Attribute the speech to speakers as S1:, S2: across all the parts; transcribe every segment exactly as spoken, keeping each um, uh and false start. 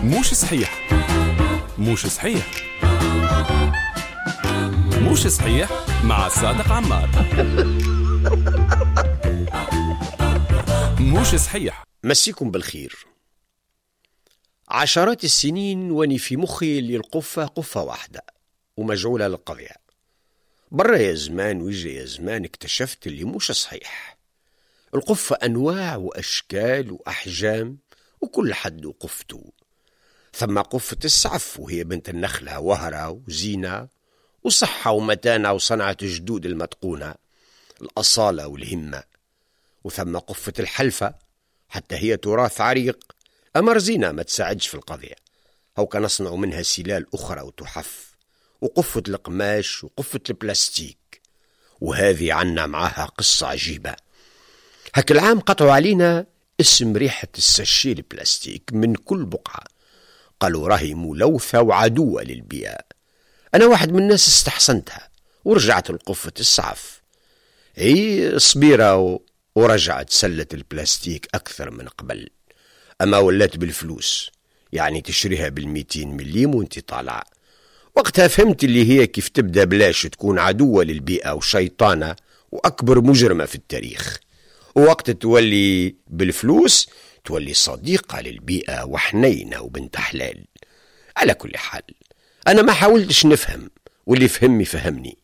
S1: موش صحيح موش صحيح موش صحيح مع صادق عمار. موش صحيح.
S2: مسيكم بالخير. عشرات السنين واني في مخي اللي القفة قفة واحدة ومجعولة للقضية. برا يا زمان ويجي يا زمان اكتشفت اللي موش صحيح. القفة أنواع وأشكال وأحجام وكل حد وقفته. ثم قفة السعف وهي بنت النخلة وهرة وزينة وصحة ومتانة وصنعة جدود المتقونة، الأصالة والهمة. وثم قفة الحلفة حتى هي تراث عريق، أمر زينة ما تساعدش في القضية، هو كان نصنع منها سلال أخرى وتحف. وقفة القماش وقفة البلاستيك، وهذه عنا معها قصة عجيبة. هك العام قطعوا علينا اسم ريحة الساشي البلاستيك من كل بقعة، قالوا راهي ملوثة وعدوة للبيئة. أنا واحد من الناس استحسنتها ورجعت لقفة السعف، هي صبيرة ورجعت سلة البلاستيك أكثر من قبل، أما ولات بالفلوس، يعني تشريها بالميتين مليم وانت طالعة. وقتها فهمت اللي هي كيف تبدأ بلاش تكون عدوة للبيئة وشيطانة وأكبر مجرمة في التاريخ، ووقت تولي بالفلوس تولي صديقة للبيئة وحنينة وبنت حلال. على كل حال أنا ما حاولتش نفهم، واللي فهمني فهمني.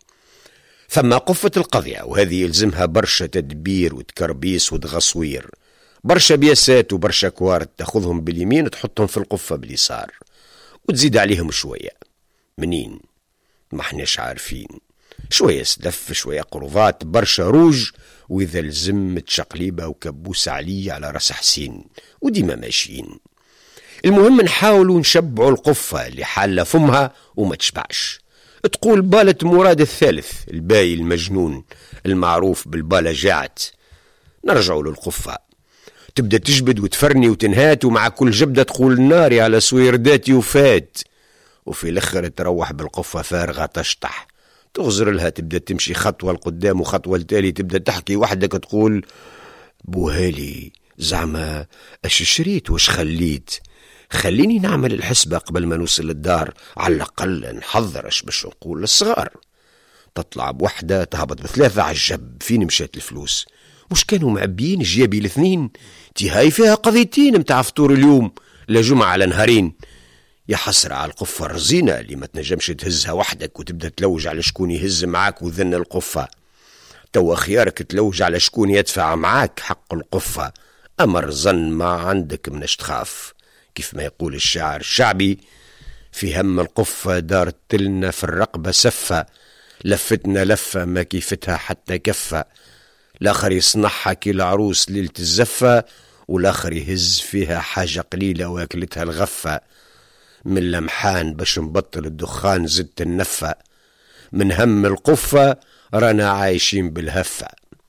S2: ثم قفة القضية، وهذه يلزمها برشا تدبير وتكربيس وتغصوير، برشا بياسات وبرشا كوارت تاخذهم باليمين وتحطهم في القفة باليسار وتزيد عليهم شوية. منين؟ ما احناش عارفين. شوية سلف، شوية قروضات، برشا روج، وإذا لزم تشقليبة وكبوس علي على راس حسين، وديما ماشيين. المهم نحاولوا نشبعوا القفة اللي حالة فمها وما تشبعش. تقول بالة مراد الثالث الباي المجنون المعروف بالبالة جاعت. نرجعوا للقفة، تبدأ تجبد وتفرني وتنهات، ومع كل جبدة تقول ناري على سويرداتي وفات، وفي الأخر تروح بالقفة فارغة تشطح. تغزر لها، تبدأ تمشي خطوة لقدام وخطوة لتالي، تبدأ تحكي وحدك تقول بوهالي زعما اش شريت وش خليت، خليني نعمل الحسبة قبل ما نوصل للدار، على الأقل نحضر اش باش نقول للصغار. تطلع بوحدة تهبط بثلاثة على الجب، فين مشات الفلوس؟ مش كانوا معبيين جيابي الاثنين؟ تي هاي فيها قضيتين متاع فطور اليوم، لا جمعة على نهارين. يا حسرة على القفة الرزينة اللي ما تنجمش تهزها وحدك وتبدأ تلوج على شكون يهز معاك وذن القفة. توا خيارك تلوج على شكون يدفع معاك حق القفة، أمر ظن ما عندك منش تخاف. كيف ما يقول الشاعر الشعبي، في هم القفة دارت لنا في الرقبة سفة، لفتنا لفة ما كيفتها حتى كفة. الآخر يصنعها كي العروس ليلة الزفة، والآخر يهز فيها حاجة قليلة واكلتها الغفة. من لمحان باش نبطل الدخان زدت النفة، من هم القفة رانا عايشين بالهفة.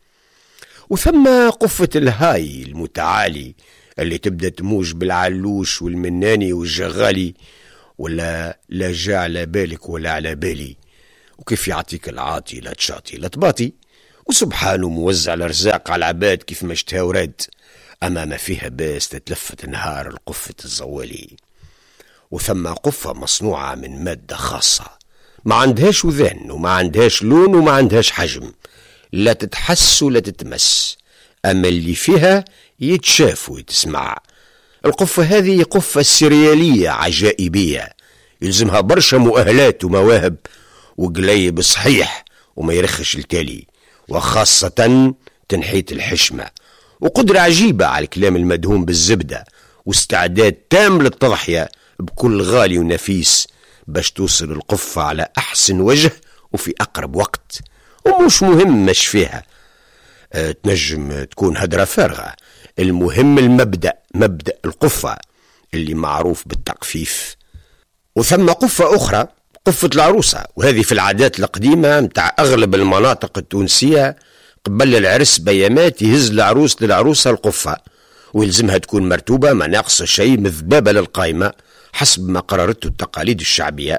S2: وثم قفة الهاي المتعالي اللي تبدأ تموج بالعلوش والمناني والجغالي، ولا لا جا على بالك ولا على بالي، وكيف يعطيك العاطي لا تشاطي لا تباطي، وسبحانه موزع الارزاق على العباد كيف ما اشتهى ورد. اما ما فيها باس تتلفت نهار القفة الزوالي. وثم قفة مصنوعة من مادة خاصة، ما عندهاش وذان وما عندهاش لون وما عندهاش حجم، لا تتحس ولا تتمس، أما اللي فيها يتشاف ويتسمع. القفة هذه قفة سريالية عجائبية، يلزمها برشا مؤهلات ومواهب وقليب صحيح وما يرخش التالي، وخاصة تنحيت الحشمة، وقدرة عجيبة على الكلام المدهون بالزبدة، واستعداد تام للتضحية بكل غالي ونفيس باش توصل القفة على أحسن وجه وفي أقرب وقت. ومش مهم مش فيها، أه تنجم تكون هدرة فارغة، المهم المبدأ، مبدأ القفة اللي معروف بالتقفيف. وثم قفة أخرى قفة العروسة، وهذه في العادات القديمة متاع أغلب المناطق التونسية، قبل العرس بيامات يهز العروس للعروسة القفة، ويلزمها تكون مرتوبة ما ناقص شيء، مذبابة للقائمة حسب ما قررته التقاليد الشعبية،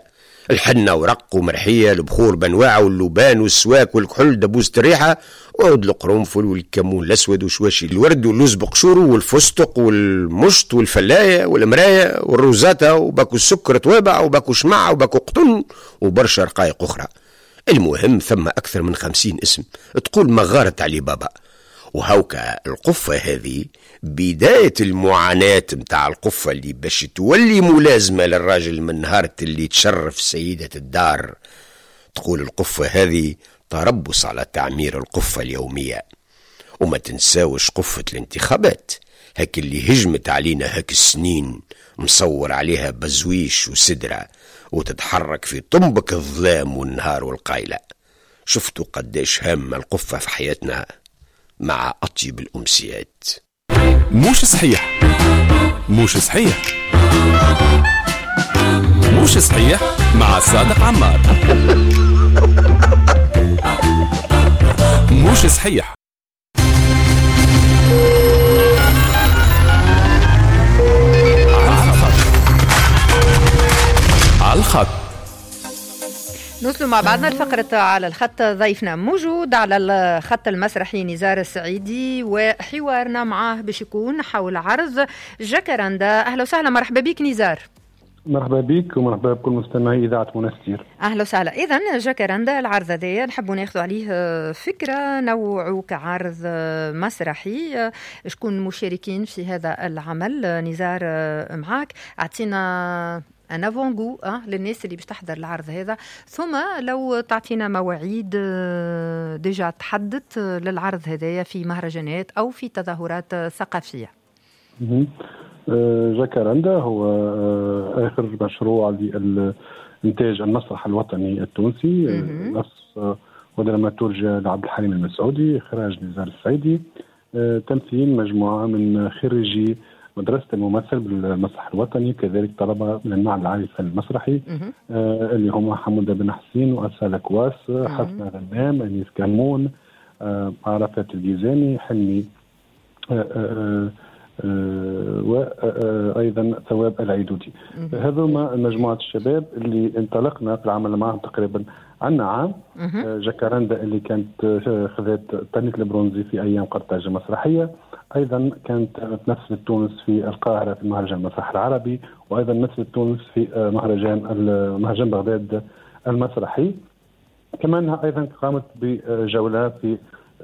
S2: الحنة ورق ومرحية، البخور بانواعه واللبان والسواك والكحول دبوسة الريحة، وعود القرنفل والكمون الأسود وشواشي الورد واللوز بقشوره والفستق والمشط والفلاية والمراية والروزاتة وباكو السكر توابع وباكو شمع وباكو قطن وبرشا رقائق أخرى. المهم ثم أكثر من خمسين اسم تقول مغارة علي بابا. وهوكا القفة هذه بداية المعاناة متاع القفة اللي باش تولي ملازمة للراجل من نهار اللي تشرف سيدة الدار. تقول القفة هذه تربص على تعمير القفة اليومية. وما تنساوش قفة الانتخابات هك اللي هجمت علينا هك السنين، مصور عليها بزويش وسدرة وتتحرك في طنبك الظلام والنهار والقايلة. شفتوا قديش هامة القفة في حياتنا مع أطيب الأمسيات.
S1: مش صحيح مش صحيح مش صحيح مع صادق عمار. مش صحيح. على الخط
S3: نوصلوا مع بعضنا الفقرة على الخط. ضيفنا موجود على الخط المسرحي نزار السعيدي، وحوارنا معاه باش يكون حول عرض جاكارندا. أهلا وسهلا، مرحبا بك نزار.
S4: مرحبا بك ومرحبا بكل مستمعي إذاعة منستير.
S3: أهلا وسهلا. إذن جاكارندا العرض هذايا نحبوا ناخذوا عليه فكرة نوعه كعرض مسرحي. شكون مشاركين في هذا العمل؟ نزار معاك، أعطينا أنا فونغو أه للناس اللي باش تحضر العرض هذا، ثم لو تعطينا مواعيد ديجا تحدد للعرض هذايا في مهرجانات أو في تظاهرات ثقافية.
S4: جاكارندا هو آخر مشروع لإنتاج المسرح الوطني التونسي، نص ودراماتورجيا لعبد الحليم المسعودي، إخراج نزار السعيدي، تمثيل مجموعة من خريجي مدرسة الممثل بالمسرح الوطني، كذلك طلبة من المعهد العالي للفن المسرحي آه اللي هم حمودة بن حسين وأسالة كواس، حسنة غنام، أنيس كمون، آه عرفات الجيزاني، حلمي آه آه آه وأيضا ثواب العيدودي. هذوما مجموعة الشباب اللي انطلقنا في العمل معهم تقريبا عنا عام. جاكارندا اللي كانت خذت التنس البرونزي في أيام قرطاج المسرحية، أيضا كانت تمثل تونس في القاهرة في مهرجان المسرح العربي، وأيضا مثل تونس في مهرجان مهرجان بغداد المسرحي. كمان أيضا قامت بجولة في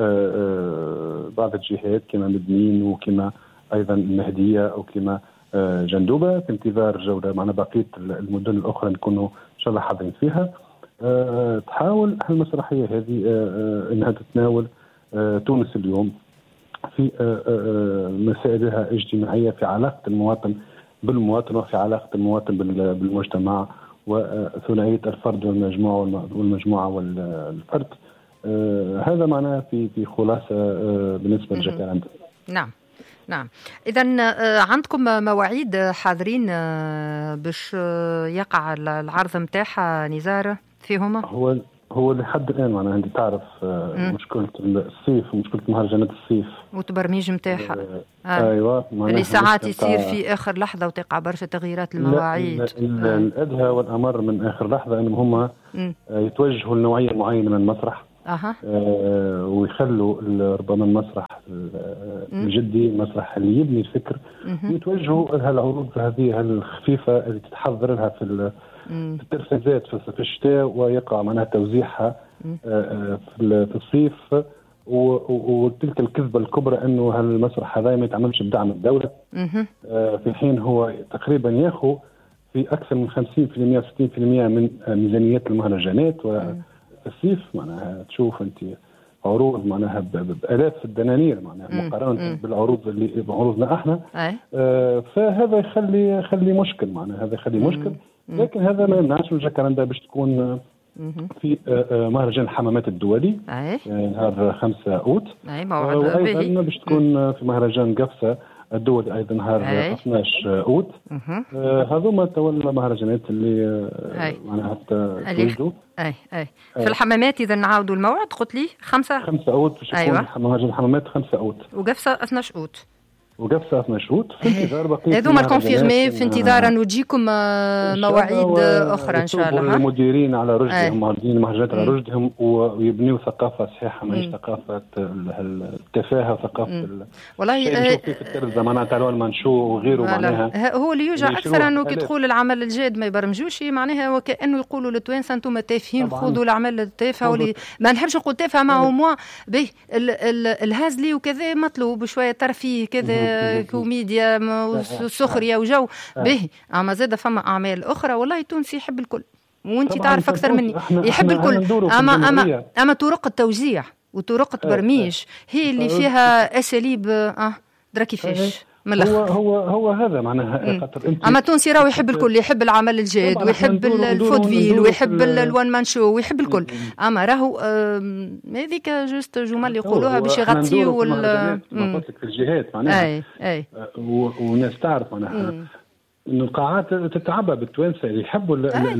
S4: بعض الجهات كما مدنين وكما أيضا المهدية أو كما جندوبة، في انتظار جولة معنا بقية المدن الأخرى نكونوا إن شاء الله حاضرين فيها. أه تحاول المسرحية هذه أه أنها تتناول أه تونس اليوم في أه أه مسائلها الاجتماعية، في علاقة المواطن بالمواطن وفي علاقة المواطن بالمجتمع، وثنائية الفرد والمجموعة والمجموعة والفرد. أه هذا معناه في في خلاصة أه بالنسبة لجاكارندا.
S3: نعم نعم. إذن عندكم مواعيد حاضرين باش يقع العرض متاعها نزار فيهما؟
S4: هو هو لحد الآن معناها أنت تعرف مشكلة الصيف ومشكلة مهرجانات الصيف
S3: والتبرميج متاعها.
S4: آه. آه. أيوة
S3: اللي ساعات يصير في آخر لحظة وتقع برشا تغييرات المواعيد.
S4: آه. الأدهى والأمر من آخر لحظة أنهم هم يتوجهوا لنوعية معينة من المسرح.
S3: أها.
S4: آه ويخلوا ربما المسرح الجدي، المسرح اللي يبني الفكر، ويتوجهوا لها العروض هذه الخفيفة اللي تتحضر لها في الترفيزات في الشتاء، ويقع معناها توزيعها آه في الصيف. وتلك الكذبة الكبرى أنه هالمسرح هذا ما يتعملش بدعم الدولة، آه في حين هو تقريبا ياخذ في أكثر من خمسين بالمئة ستين بالمئة من ميزانيات المهرجانات. و الصيف معناها تشوف انت عروض معناها بآلاف الدنانير معناها مقارنة بالعروض اللي بعروضنا احنا. آه فهذا يخلي يخلي مشكل معناها هذا يخلي مشكل. لكن هذا ما يمنعش من جاكارندا باش تكون في آه مهرجان الحمامات الدولي نهار خمسة أوت، آه وأيضا باش تكون في مهرجان قفصة الدولي أيضا نهار اثناش أوت. آه هذوما تولى مهرجانات اللي آه معناها تولدوا.
S3: أي أي في الحمامات. إذا نعاودوا الموعد قلت لي خمسة
S4: خمسة أوت باش يكون. أيوة. مهرجان الحمامات خمسة أوت
S3: وقفصة اثناش أوت.
S4: وقفصة مشروط في انتظار بقية
S3: هذوما الكونفيرمي في انتظار انه تجيكم مواعيد اخرى ان شاء الله.
S4: المديرين على رشدهم، معدين المهرجانات على رشدهم ويبنيوا ثقافه صحيحه، ماهيش ثقافه التفاهه وثقافه
S3: والله
S4: في الترزه معناها تاع المنشو وغيره. معناها
S3: هو اللي يوجع اكثر انه كي تقول العمل الجاد ما يبرمجوش، معناها وكانه يقولوا للتوانسه انتم تافهين خذوا العمل التافهه، واللي ما نحبش نقول تافهه مع موا به الهازلي وكذا مطلوب شويه ترفيه كذا كوميديا وسخريه وجو به. اما زاد فما اعمال اخرى والله التونسي يحب الكل، وانت تعرف اكثر مني يحب الكل. اما اما اما طرق التوزيع وطرق التبرميج هي اللي فيها اساليب اه درا كيفاش من
S4: هو هو هو هذا معناها خاطر انت.
S3: اما التونسي راهو يحب الكل، يحب العمل الجاد ويحب الفودفيل ويحب الوان مان شو ويحب الكل. اما راهو هذيك جوست جمل يقولوها باش يغطيوا
S4: ال في الجهات معناها. اي اي والناس تعرف معناها انه القاعات تتعبى بالتوانسه اللي يحبوا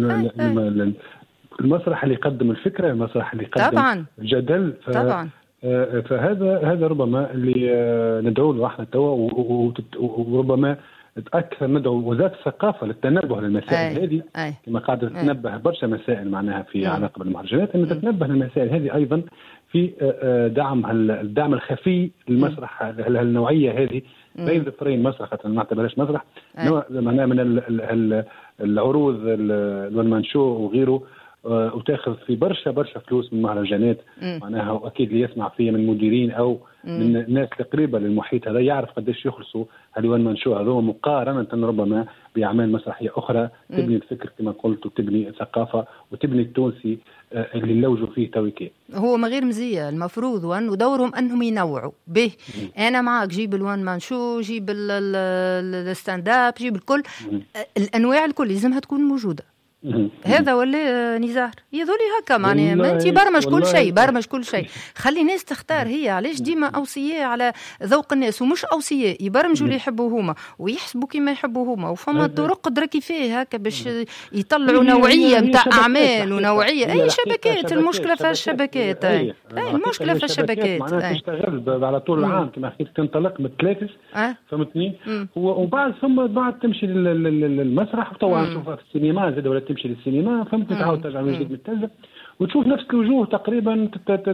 S4: المسرح اللي يقدم الفكره، المسرح اللي يقدم طبعا الجدل. ف... طبعا فهذا هذا ربما اللي ندعو له احنا توا، وربما اكثر ندعو وزاره الثقافه للتنبه للمسائل هذه كما قاعده تتنبه برشا مسائل معناها في علاقه بالمهرجانات، ان تتنبه للمسائل هذه ايضا في دعم الدعم الخفي للمسرح النوعيه هذه بين ظفرين مسرح، خاطر ما نعتبرهاش مسرح معناها من العروض والمنشو وغيره، وتاخذ في برشا برشا فلوس من المهرجانات معناها. واكيد اللي يسمع فيها من مديرين او مم. من الناس القريبه للمحيط هذا يعرف قداش يخلصوا هالوان منشو هذو مقارنه ربما باعمال مسرحيه اخرى تبني الفكر كما قلت وتبني الثقافه وتبني التونسي اللي نلوجوا فيه تويكي.
S3: هو ما غير مزيه المفروض وان ودورهم انهم ينوعوا به. مم. انا معك جيب الوان مانشو، جيب الستاند اب، جيب الكل. مم. الانواع الكل لازمها تكون موجوده. هذا ولا نزار يظلي هكا معناها ما انت برمج كل شيء، برمج كل شيء، خلي الناس تختار هي. علاش ديما اوصياء على ذوق الناس ومش اوصياء يبرمجوا اللي يحبوا هما ويحسبوا كما يحبوا هما، وفما طرق درا كيفاه هكا باش يطلعوا نوعيه نتاع اعمال ونوعيه. اي شبكات، المشكله في الشبكات. اي المشكله في الشبكات
S4: معناها تشتغل على طول العام كما حكيت تنطلق بالتلاكس فهمتني. وبعد ثم بعد تمشي للمسرح وتوا نشوفها في السينما زاد ولا تمشي للسينما فهمت، تعاود ترجع من جديد من التلفزة وتشوف نفس الوجوه تقريبا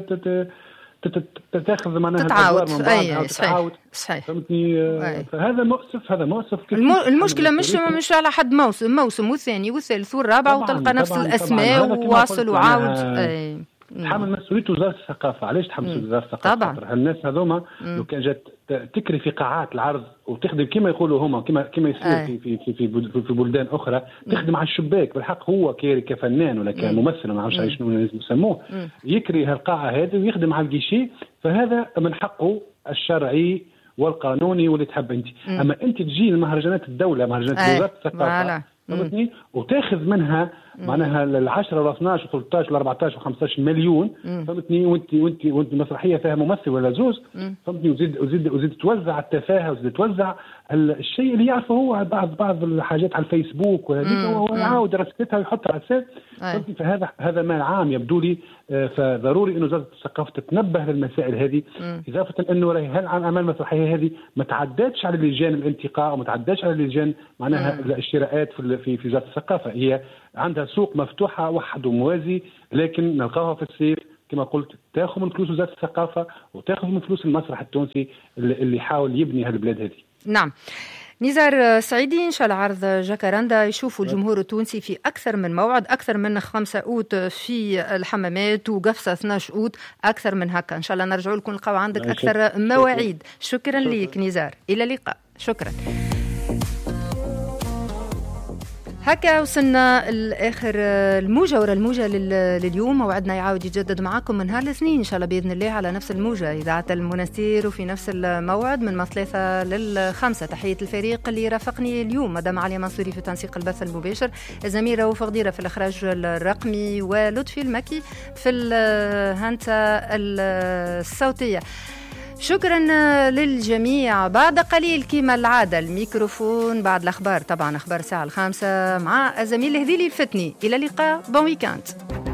S4: تاخذ معناها
S3: تتعاود. اي صحيح صحيح
S4: فهمتني. فهذا مؤسف، هذا مؤسف.
S3: المشكله مش مش على حد موسم موسم والثاني والثالث والرابع وتلقى نفس الاسماء وواصل وعاود.
S4: تحمل مسؤوليه وزاره الثقافه. علاش تحمل مسؤوليه وزاره الثقافه؟
S3: طبعا
S4: الناس هذوما لو كان جات تكري في قاعات العرض وتخدم كما يقولوا هما كما كما يصير في في في في, في بلدان اخرى، تخدم على الشباك بالحق. هو كيري كفنان ولا كممثل ما نعرفش شنو لازم يسموه، يكري هالقاعه هذه ويخدم على الجيشي، فهذا من حقه الشرعي والقانوني واللي تحب انت. اما انت تجي لمهرجانات الدوله، مهرجانات وزاره الثقافه فهمتني، وتاخذ منها معناها العشرة ولا اثناش وثلاثطاش ولا أربعطاش وخمسطاش مليون فهمتني، وانت وانت وانت مسرحيه فيها ممثل ولا زوز فهمتني، وزيد وزيد وزيد توزع التفاهه وزيد توزع الشيء اللي يعرفه هو بعض بعض الحاجات على الفيسبوك وهذيك، وهو يعاود رسمتها ويحطها على السيت فهمتني. فهذا هذا مال عام يبدو لي، فضروري انه وزاره الثقافه تتنبه للمسائل هذه، اضافه انه راهي هالاعمال المسرحيه هذه ما تعداتش على لجان الانتقاء وما تعداش على لجان معناها الاشتراءات في في وزاره الثقافه. هي عندها سوق مفتوحه وحد وموازي، لكن نلقاها في الصيف كما قلت تاخذ من فلوس وزاره الثقافه وتاخذ من فلوس المسرح التونسي اللي يحاول يبني هالبلاد هذه.
S3: نعم. نزار سعيدي، إن شاء الله عرض جاكاراندا يشوفوا الجمهور التونسي في أكثر من موعد، أكثر من خمسة أوت في الحمامات وقفصة اثناش أوت، أكثر من هكا. إن شاء الله نرجعوا لكم نلقاو عندك أكثر مواعيد. شكرا, شكرا ليك نزار، إلى اللقاء. شكرا. هكا وصلنا لآخر الموجة ورا الموجة لليوم. موعدنا يعاود يتجدد معكم من نهار الاثنين إن شاء الله بإذن الله على نفس الموجة إذاعة المنستير وفي نفس الموعد من الثلاثة للخمسة. تحية الفريق اللي رافقني اليوم، مدام علي منصوري في تنسيق البث المباشر، الزميل رؤوف غديرة في الإخراج الرقمي، ولطفي المكي في الهندسة الصوتية. شكرا للجميع. بعد قليل كما العادة الميكروفون بعد الأخبار، طبعا أخبار الساعة الخامسة مع الزميل الهذيلي الفتني. إلى اللقاء، بون ويكاند.